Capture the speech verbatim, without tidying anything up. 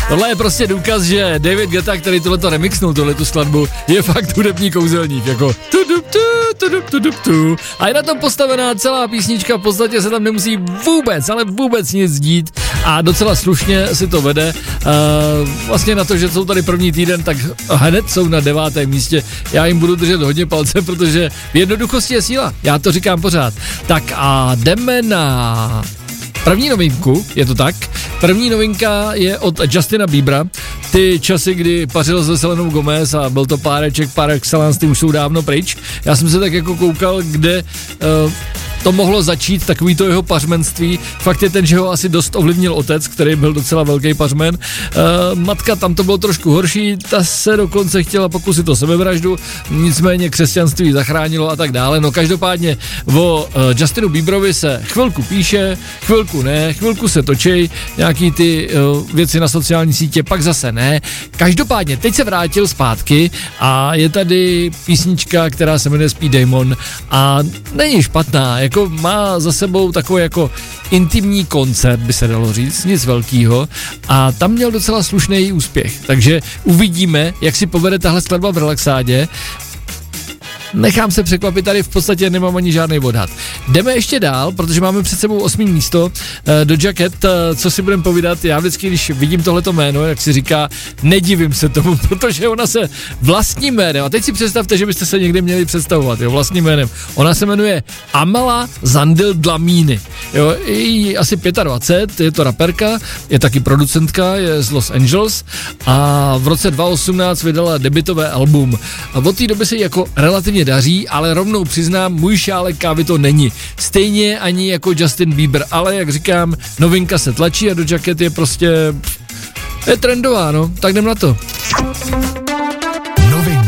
Tohle je prostě důkaz, že David Guetta, který tohleto remixnul, tuhletu skladbu, je fakt hudební kouzelník, jako tudup, tu, tudup, tudup, tu. A je na tom postavená celá písnička, v podstatě se tam nemusí vůbec, ale vůbec nic dít a docela slušně si to vede. Uh, vlastně na to, že jsou tady první týden, tak hned jsou na devátém místě. Já jim budu držet hodně palce, protože v jednoduchosti je síla. Já to říkám pořád. Tak a jdeme na první novinku, je to tak. První novinka je od Justina Biebera. Ty časy, kdy pařil se Selenou Gomez a byl to páreček par excellence, ty už jsou dávno pryč. Já jsem se tak jako koukal, kde uh, to mohlo začít, takový to jeho pařmenství. Fakt je ten, že ho asi dost ovlivnil otec, který byl docela velký pařmen. Uh, matka, tam to bylo trošku horší, ta se dokonce chtěla pokusit o sebevraždu, nicméně křesťanství zachránilo a tak dále. No každopádně o uh, Justinu Bieberovi se chvilku píše, chvilku ne, chvilku se točí, nějaký ty uh, věci na sociální sítě, pak zase ne. Každopádně, teď se vrátil zpátky a je tady písnička, která se jmenuje Speed Demon a není špatná, jako má za sebou takový jako intimní koncert, by se dalo říct, nic velkýho a tam měl docela slušný úspěch, takže uvidíme, jak si povede tahle skladba v relaxádě. Nechám se překvapit, tady v podstatě nemám ani žádný odhad. Jdeme ještě dál, protože máme před sebou osmý místo, do Jacket, co si budeme povídat, já vždycky, když vidím tohleto jméno, jak si říká, nedivím se tomu, protože ona se vlastním jménem, a teď si představte, že byste se někdy měli představovat, jo, vlastním jménem, ona se jmenuje Amela Zandil Dlamini, jo, je asi dvacet pět, je to raperka, je taky producentka, je z Los Angeles a v roce dva tisíce osmnáct vydala debutové album a od té doby se jako relativně daří, ale rovnou přiznám, můj šálek kávy to není. Stejně ani jako Justin Bieber, ale jak říkám, novinka se tlačí a do Jacket je prostě je trendová, no, tak jdem na to.